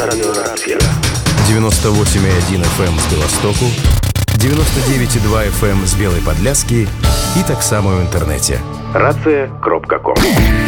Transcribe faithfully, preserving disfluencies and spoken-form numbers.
радыёрацыя. девяносто восемь и один эф эм з Беластоку, девяносто девять и два эф эм з Белай Падляскі і таксама ў інтэрнэце. Рацыя кропка ком.